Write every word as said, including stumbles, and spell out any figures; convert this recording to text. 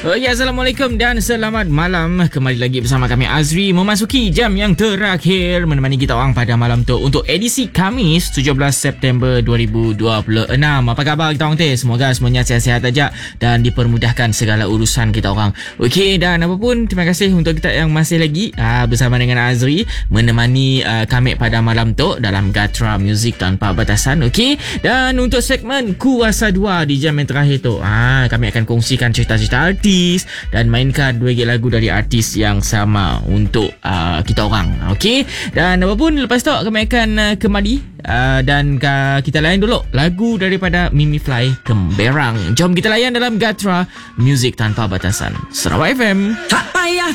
Oh ya, Assalamualaikum dan selamat malam. Kembali lagi bersama kami Azri, memasuki jam yang terakhir menemani kita orang pada malam tu untuk edisi Khamis tujuh belas September dua ribu dua puluh enam. Apa khabar kita orang teh? Semoga semuanya sihat-sihat aja dan dipermudahkan segala urusan kita orang. Okey, dan apa pun terima kasih untuk kita yang masih lagi aa, bersama dengan Azri menemani aa, kami pada malam tu dalam Gatra Music Tanpa Batasan. Okey, dan untuk segmen Kuasa dua di jam yang terakhir tu, aa, kami akan kongsikan cerita-cerita artis dan mainkan dua gig lagu dari artis yang sama untuk uh, kita orang. Okey, dan apapun lepas tu kami akan uh, kembali uh, dan uh, kita layan dulu lagu daripada Mimi Fly, Kemberang. Jom kita layan dalam Gatra Music Tanpa Batasan, Sarawak F M. Tak payah